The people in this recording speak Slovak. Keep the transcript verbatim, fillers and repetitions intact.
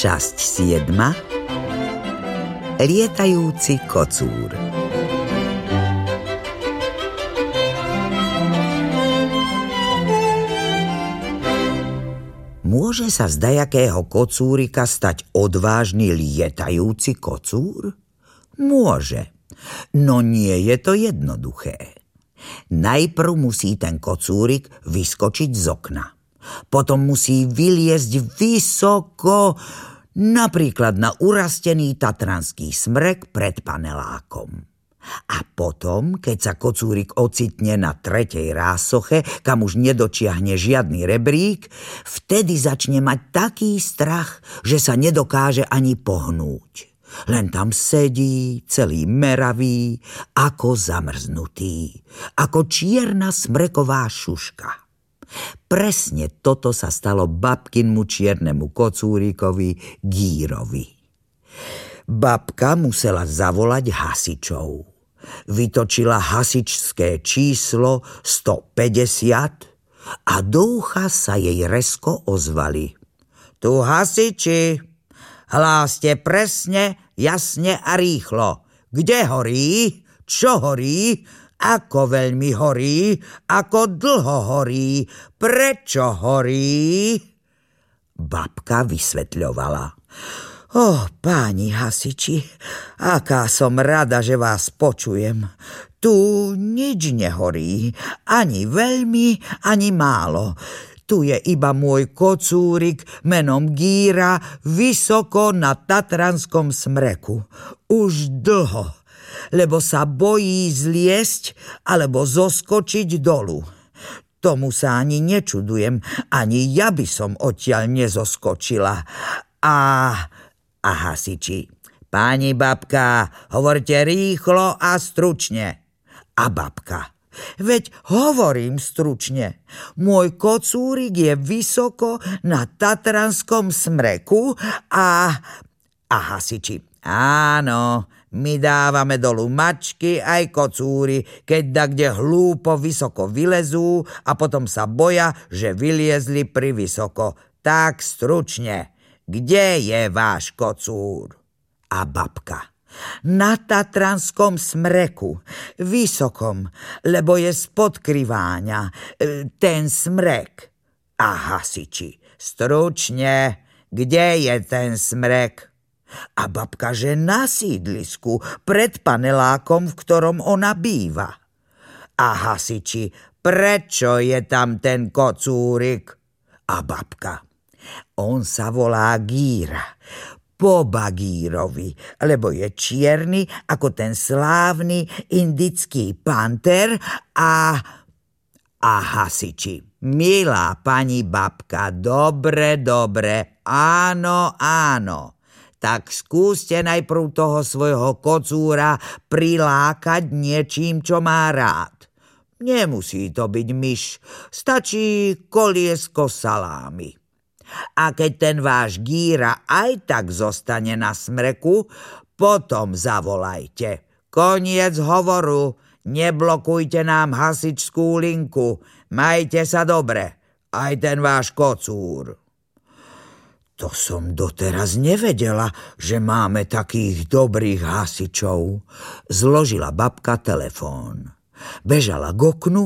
Časť siedma. Lietajúci kocúr. Môže sa z dajakého kocúrika stať odvážny lietajúci kocúr? Môže, no nie je to jednoduché. Najprv musí ten kocúrik vyskočiť z okna. Potom musí vyliezť vysoko, napríklad na urastený tatranský smrek pred panelákom. A potom, keď sa kocúrik ocitne na tretej rásoche, kam už nedočiahne žiadny rebrík, vtedy začne mať taký strach, že sa nedokáže ani pohnúť. Len tam sedí, celý meravý, ako zamrznutý, ako čierna smreková šuška. Presne toto sa stalo babkinmu čiernemu kocúrikovi Gírovi. Babka musela zavolať hasičov. Vytočila hasičské číslo stopäťdesiat a do ucha sa jej rezko ozvali. Tu hasiči, hláste presne, jasne a rýchlo. Kde horí? Čo horí? Ako veľmi horí? Ako dlho horí? Prečo horí? Babka vysvetľovala. Oh, páni hasiči, aká som rada, že vás počujem. Tu nič nehorí, ani veľmi, ani málo. Tu je iba môj kocúrik menom Gíra vysoko na tatranskom smreku. Už dlho, lebo sa bojí zliesť alebo zoskočiť dolu. Tomu sa ani nečudujem, ani ja by som odtiaľ nezoskočila. A... A hasiči, páni babka, hovorte rýchlo a stručne. A babka, veď hovorím stručne. Môj kocúrik je vysoko na tatranskom smreku a... A hasiči, áno, my dávame dolu mačky aj kocúry, keď dakde hlúpo vysoko vylezú a potom sa boja, že vyliezli privysoko. Tak stručne. Kde je váš kocúr? A babka. Na tatranskom smreku, vysokom, lebo je spod kriváňa, ten smrek. A hasiči. Stručne, kde je ten smrek? A babka, že na sídlisku, pred panelákom, v ktorom ona býva. A hasiči, prečo je tam ten kocúrik? A babka. On sa volá Gíra, po Bagírovi, lebo je čierny ako ten slávny indický panter a... A hasiči, milá pani babka, dobre, dobre, áno, áno. Tak skúste najprv toho svojho kocúra prilákať niečím, čo má rád. Nemusí to byť myš, stačí koliesko salámy. A keď ten váš Gíra aj tak zostane na smreku, potom zavolajte. Koniec hovoru, neblokujte nám hasičskú linku, majte sa dobre, aj ten váš kocúr. To som doteraz nevedela, že máme takých dobrých hasičov. Zložila babka telefón. Bežala k oknu